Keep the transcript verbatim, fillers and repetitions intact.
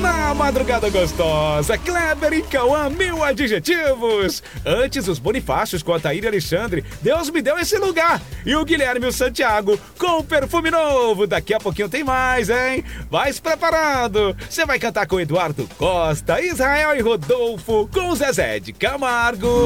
Olá, madrugada gostosa, Kleber e Cauã, mil adjetivos. Antes, os Bonifácios com a Thaíra e Alexandre, Deus me deu esse lugar. E o Guilherme e o Santiago com perfume novo. Daqui a pouquinho tem mais, hein? Vai se preparando. Você vai cantar com Eduardo Costa, Israel e Rodolfo, com Zezé de Camargo.